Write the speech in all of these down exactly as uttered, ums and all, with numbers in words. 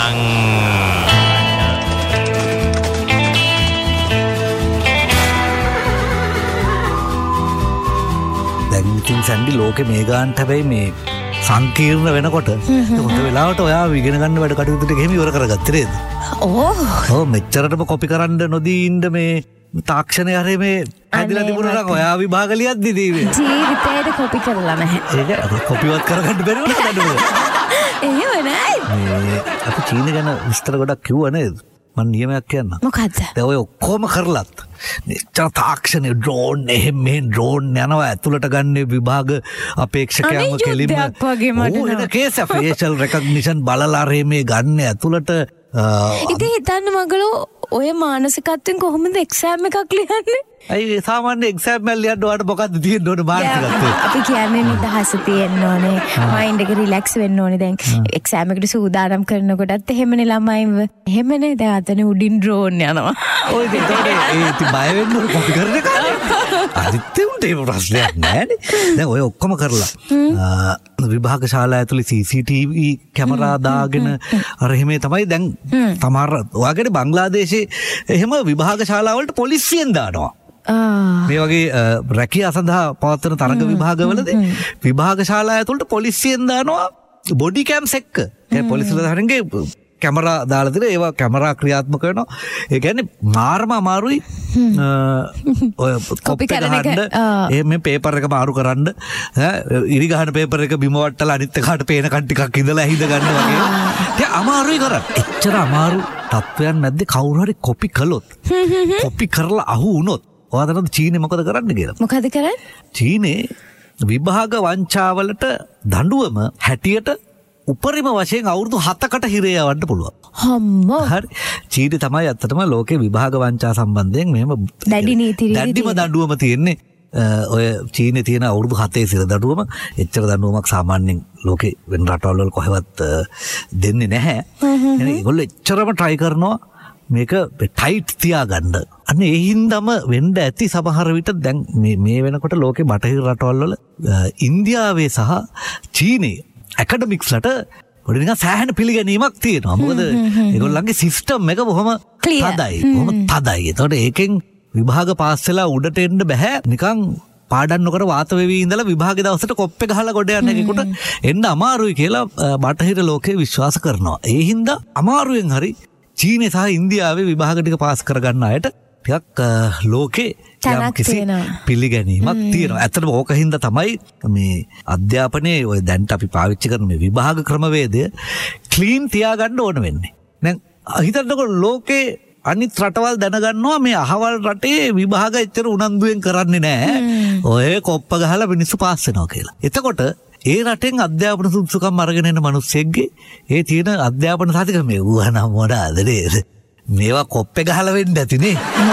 Ramadang. දැන් ඉතින් Sandy ලෝකෙ මේ ගානට හැබැයි මේ සංකීර්ණ වෙනකොට හොඳ වෙලාවට ඔයා ඉගෙන ගන්න වැඩ කටයුතු ටික එහෙම ඉවර කරගත්තේ නේද? ඕ ඔව් මෙච්චරටම කොපි කරන්න නොදී ඉන්න මේ තාක්ෂණය හරි මේ හැදිලා තිබුණා නම් ඔයා විභාග ලියද්දි දීවේ. ජීවිතේට කොපි කරලා නැහැ. ඒක කොපිවත් කරගන්න බැරි වුණා නේද? එහෙම නෑ. මේ අපි චීන ගැන විස්තර ගොඩක් කිව්වා නේද? මම නියමයක් කියන්න. මොකද්ද? දැන් ඔය ඔක්කොම කරලත් මෙච්චර තාක්ෂණය ඩ්‍රෝන් එහෙම මේ ඩ්‍රෝන් යනවා ඇතුළට ගන්න විභාග අපේක්ෂකයන්ව කෙලින්ම ඕ එන කේස් ෆේෂල් රෙකග්නිෂන් බලලා මේ ගන්න ඇතුළට ඉතින් හිතන්න මගලෝ ඔය මානසිකත්වයෙන් කොහොමද එක්සෑම් එකක් ලියන්නේ? අයි සාමාන්‍ය එක්සෑම් එකක් ලියන්න ඔයාලට මොකද්ද තියෙන්න ඕනේ මානසිකත්වය? අපි කියන්නේ නිදහස තියෙන්න ඕනේ, මයින්ඩ් එක රිලැක්ස් වෙන්න ඕනේ. දැන් එක්සෑම් එකට සූදානම් කරනකොටත් එහෙමනේ ළමයිව. එහෙමනේ දැන් අතන උඩින් ඩ්‍රෝන් යනවා. ඔය දෙතෝනේ ඒ ඉතින් බය වෙන්න ඕනේ කොපි කරන එක. අදිත් උන්ට ඒ ප්‍රශ්නයක් නෑනේ. දැන් ඔය ඔක්කොම කරලා විභාග ශාලා ඇතුලේ සී සී ටී වී කැමරා දාගෙන අර එහෙමේ තමයි දැන් සමහර ඔයාගේ බංග්ලාදේශේ එහෙම විභාග ශාලාවලට පොලිසියෙන් දානවා. මේ වගේ රැකියා සඳහා පවත්වන තරග විභාගවලදී විභාග ශාලා ඇතුළට පොලිසියෙන් දානවා බොඩි කැම්ස් එක්ක. ඒ පොලිසියලාගේ කැමරා දාලා දෙන ඒවා කැමරා ක්‍රියාත්මක වෙනවා. ඒ කියන්නේ මාර්ම අමාරුයි ඔය කොපි කරන්න එහෙම පේපර් එක මාරු කරන්න ඈ ඉරි ගහන පේපර් එක බිම වට්ටලා අනිත් එකට පේන කන් ටිකක් ඉඳලා ඇහිඳ ගන්න වගේ. ඒ අමාරුයි කරන්න. එච්චර අමාරු තත්වයක් නැද්ද කවුරු හරි කොපි කළොත් කොපි කරලා අහු වුණොත් ඔයාලට චීනේ මොකද කරන්න කියලා? මොකද කරන්නේ? චීනේ විභාග වංචාවලට දඬුවම හැටියට උපරිම වශයෙන් අවුරුදු හතකට හිරේ යවන්න පුළුවන්. අම්මෝ. හරි. චීනේ තමයි අත්තටම ලෝකේ විභාග වංචා සම්බන්ධයෙන් මෙහෙම දැඩි නීති දැඩිම දඬුවම තියෙන්නේ. ඔය චීනේ තියෙන අවුරුදු හතේ සිර දඬුවම එච්චර දඬුවමක් සාමාන්‍යයෙන් ලෝකේ වෙන රටවල් වල කොහෙවත් දෙන්නේ නැහැ. එහෙනම් ඒගොල්ලෝ එච්චරම try කරනවා මේක ටයිට් තියාගන්න. අන්න ඒ හින්දාම වෙන්න ඇති සමහර විට දැන් මේ මේ වෙනකොට ලෝකේ බටහිර රටවල් වල ඉන්දියාවේ සහ චීනේ ඇකඩමික්ස්ලට පොඩි නිකන් සෑහෙන පිළිගැනීමක් තියෙනවා. මොකද ඒගොල්ලන්ගේ සිස්ටම් එක බොහොම තදයි. බොහොම තදයි. ඒතකොට ඒකෙන් විභාග පාස් වෙලා උඩට එන්න බෑ. නිකන් පාඩම් නොකර වාත වෙවි ඉඳලා විභාගේ දවසට කොප්පේ ගහලා ගොඩ යන එකෙකුට එන්න අමාරුයි කියලා බටහිර ලෝකේ විශ්වාස කරනවා. ඒ හින්දා අමාරුවෙන් හරි චීනේ සහ ඉන්දියාවේ විභාග ටික පාස් කරගන්න අයට ටිකක් ලෝකේ යම් කිසි පිළිගැනීමක් තියෙනවා. ඇත්තටම ඕක හින්දා තමයි මේ අධ්‍යාපනයේ ඔය දැන්ට අපි පාවිච්චි කරන මේ විභාග ක්‍රමවේදය ක්ලීන් තියාගන්න ඕන වෙන්නේ. දැන් හිතන්නකො ලෝකේ අනිත් රටවල් දැනගන්නවා මේ අහවල් රටේ විභාග එච්චර උනන්දුවෙන් කරන්නේ නැහැ. ඔය කොප්ප ගහලා මිනිස්සු පාස් වෙනවා කියලා. එතකොට ඒ රටෙන් අධ්‍යාපන සුදුසුකම් අරගෙන එන මිනිස්සෙක්ගේ ඒ තියෙන අධ්‍යාපන සාතික මේ වුණා මොනවාද නේද? මේවා කොප්පේ ගහලා වෙන්න ඇතිනේ.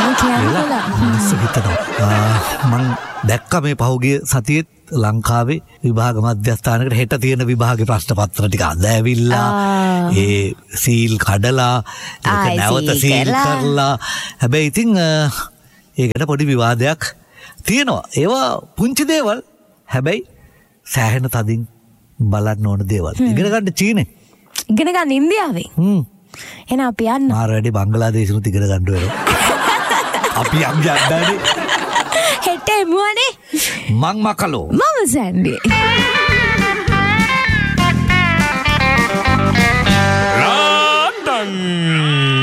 මිනිස්සු හිතනවා. මං දැක්ක මේ පහුගිය සතියේත් ලංකාවේ විභාග මධ්‍යස්ථානයකට හෙට තියෙන විභාගේ ප්‍රශ්න පත්‍ර ටික අද ඇවිල්ලා ඒ සීල් කඩලා ඒක නැවත සීල් කරලා හැබැයි ඉතින් ඒකට පොඩි විවාදයක් තියෙනවා. ඒවා පුංචි දේවල් හැබැයි සෑහෙන තදින් බලන්න ඕන දේවල්. ඉගෙන ගන්න චීනේ. ඉගෙන ගන්න ඉන්දියාවේ. හ්ම්. එහෙනම් අපි යන්න. මාර වැඩි බංග්ලාදේශෙත් ඉගෙන ගන්න වෙනවා. අපි යම් යන්නනේ. හෙට එමුවනේ. මං මකලෝ. මම සැන්ඩි. Ramadang.